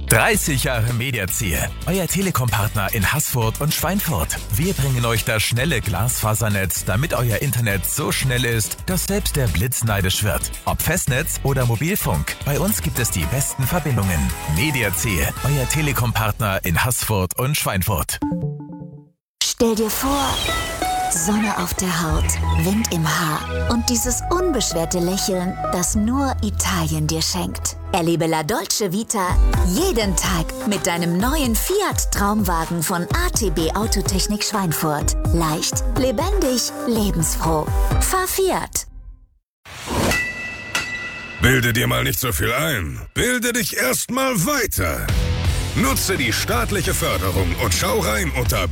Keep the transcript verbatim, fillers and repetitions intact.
dreißig Jahre Mediaziel, euer Telekom-Partner in Haßfurt und Schweinfurt. Wir bringen euch das schnelle Glasfasernetz, damit euer Internet so schnell ist, dass selbst der Blitz neidisch wird. Ob Festnetz oder Mobilfunk, bei uns gibt es die besten Verbindungen. Mediaziel, euer Telekom-Partner in Haßfurt und Schweinfurt. Stell dir vor, Sonne auf der Haut, Wind im Haar und dieses unbeschwerte Lächeln, das nur Italien dir schenkt. Erlebe La Dolce Vita jeden Tag mit deinem neuen Fiat Traumwagen von A T B Autotechnik Schweinfurt. Leicht, lebendig, lebensfroh. Fahr Fiat. Bilde dir mal nicht so viel ein. Bilde dich erst mal weiter. Nutze die staatliche Förderung und schau rein unter